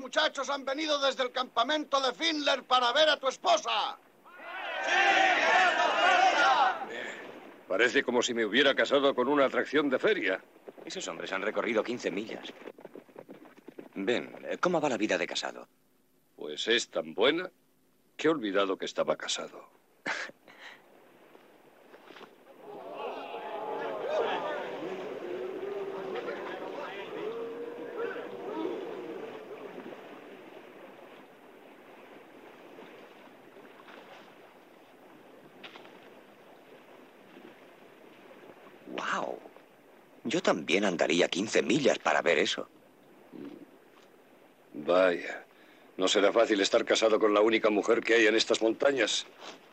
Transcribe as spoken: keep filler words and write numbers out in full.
muchachos han venido desde el campamento de Findler para ver a tu esposa. ¡Sí, Parece como si me hubiera casado con una atracción de feria. Esos hombres han recorrido quince millas. Ben, ¿cómo va la vida de casado? Pues es tan buena que he olvidado que estaba casado. ¡Wow! Yo también andaría quince millas para ver eso. Vaya, no será fácil estar casado con la única mujer que hay en estas montañas.